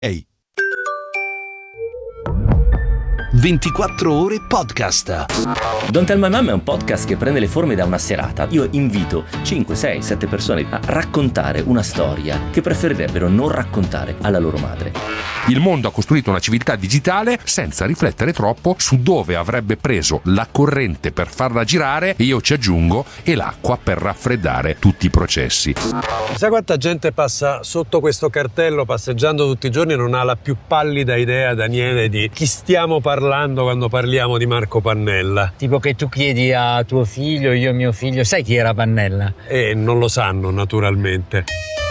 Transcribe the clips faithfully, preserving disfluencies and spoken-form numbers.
Ehi. ventiquattro ore podcast. Don't Tell My Mom è un podcast che prende le forme da una serata. Io invito cinque, sei, sette persone a raccontare una storia che preferirebbero non raccontare alla loro madre. Il mondo ha costruito una civiltà digitale senza riflettere troppo su dove avrebbe preso la corrente per farla girare, e io ci aggiungo, e l'acqua per raffreddare tutti i processi. Sai quanta gente passa sotto questo cartello passeggiando tutti i giorni e non ha la più pallida idea, Daniele, di chi stiamo parlando quando parliamo di Marco Pannella? Tipo che tu chiedi a tuo figlio, io a mio figlio, sai chi era Pannella? E non lo sanno, naturalmente.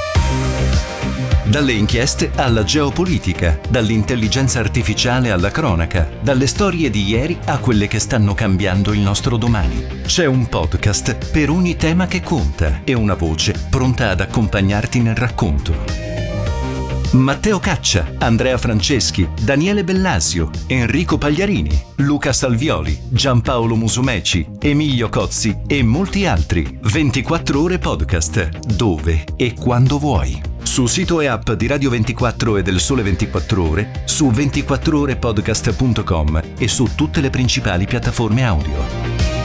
Dalle inchieste alla geopolitica, dall'intelligenza artificiale alla cronaca, dalle storie di ieri a quelle che stanno cambiando il nostro domani. C'è un podcast per ogni tema che conta e una voce pronta ad accompagnarti nel racconto. Matteo Caccia, Andrea Franceschi, Daniele Bellasio, Enrico Pagliarini, Luca Salvioli, Giampaolo Musumeci, Emilio Cozzi e molti altri. ventiquattro ore podcast, dove e quando vuoi. Su sito e app di Radio ventiquattro e del Sole ventiquattro Ore, su ventiquattro ore podcast punto com e su tutte le principali piattaforme audio.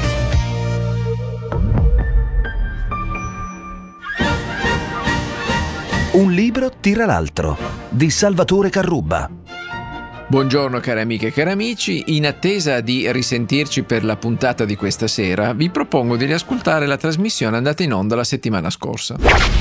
Un libro tira l'altro, di Salvatore Carrubba. Buongiorno cari amiche e cari amici, in attesa di risentirci per la puntata di questa sera, vi propongo di riascoltare la trasmissione andata in onda la settimana scorsa.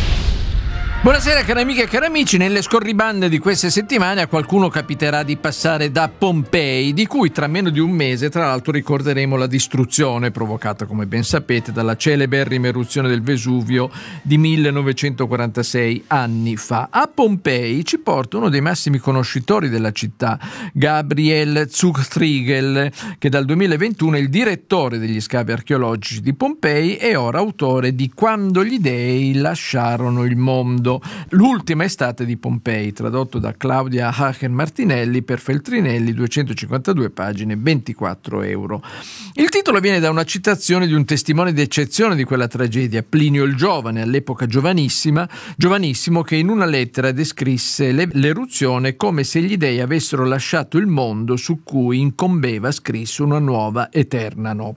Buonasera cari amiche e cari amici, nelle scorribande di queste settimane a qualcuno capiterà di passare da Pompei, di cui tra meno di un mese tra l'altro ricorderemo la distruzione provocata, come ben sapete, dalla celeberrima eruzione del Vesuvio di millenovecentoquarantasei anni fa. A Pompei ci porta uno dei massimi conoscitori della città, Gabriel Zuchtriegel, che dal duemilaventuno è il direttore degli scavi archeologici di Pompei e ora autore di Quando gli dei lasciarono il mondo, l'ultima estate di Pompei, tradotto da Claudia Hagen Martinelli per Feltrinelli, duecentocinquantadue pagine, ventiquattro euro. Il titolo viene da una citazione di un testimone d'eccezione di quella tragedia, Plinio il Giovane, all'epoca giovanissima, giovanissimo, che in una lettera descrisse le, l'eruzione come se gli dei avessero lasciato il mondo su cui incombeva, scrisse, una nuova eterna notte.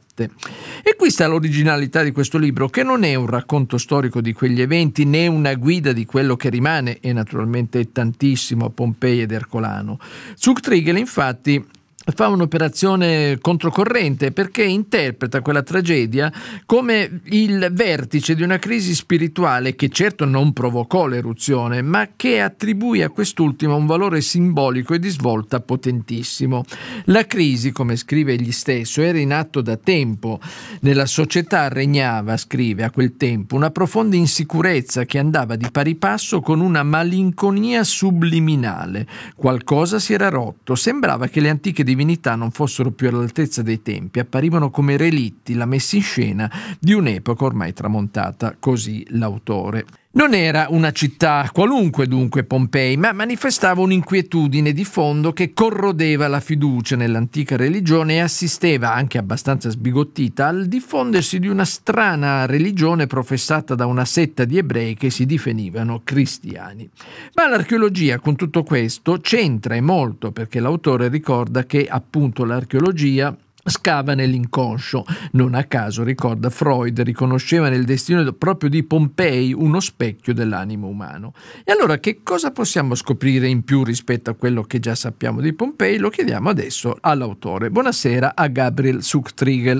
E qui sta l'originalità di questo libro, che non è un racconto storico di quegli eventi né una guida di quello che rimane, e naturalmente è tantissimo a Pompei ed Ercolano. Zuchtriegel infatti fa un'operazione controcorrente perché interpreta quella tragedia come il vertice di una crisi spirituale che certo non provocò l'eruzione, ma che attribuì a quest'ultima un valore simbolico e di svolta potentissimo. La crisi, come scrive egli stesso, era in atto da tempo. Nella società regnava, scrive, a quel tempo una profonda insicurezza che andava di pari passo con una malinconia subliminale. Qualcosa si era rotto, sembrava che le antiche divinità non fossero più all'altezza dei tempi, apparivano come relitti, la messa in scena di un'epoca ormai tramontata, così l'autore. Non era una città qualunque dunque Pompei, ma manifestava un'inquietudine di fondo che corrodeva la fiducia nell'antica religione e assisteva, anche abbastanza sbigottita, al diffondersi di una strana religione professata da una setta di ebrei che si definivano cristiani. Ma l'archeologia con tutto questo c'entra e molto, perché l'autore ricorda che appunto l'archeologia scava nell'inconscio. Non a caso, ricorda, Freud riconosceva nel destino proprio di Pompei uno specchio dell'animo umano. E allora che cosa possiamo scoprire in più rispetto a quello che già sappiamo di Pompei? Lo chiediamo adesso all'autore. Buonasera a Gabriel Zuchtriegel.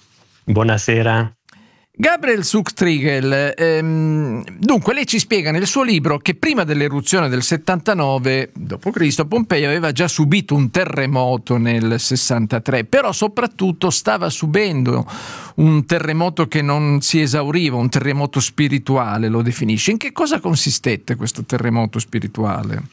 Buonasera. Gabriel Zuchtriegel, ehm, dunque lei ci spiega nel suo libro che prima dell'eruzione del settantanove dopo Cristo Pompei aveva già subito un terremoto nel sessantatré, però soprattutto stava subendo un terremoto che non si esauriva, un terremoto spirituale lo definisce. In che cosa consistette questo terremoto spirituale?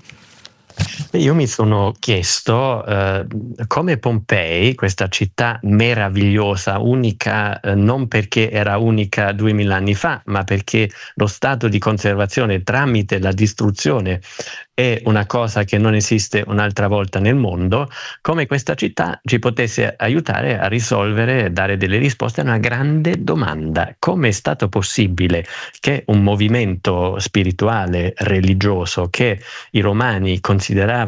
Io mi sono chiesto eh, come Pompei, questa città meravigliosa, unica eh, non perché era unica duemila anni fa, ma perché lo stato di conservazione tramite la distruzione è una cosa che non esiste un'altra volta nel mondo, come questa città ci potesse aiutare a risolvere e dare delle risposte a una grande domanda: come è stato possibile che un movimento spirituale religioso che i romani consideravano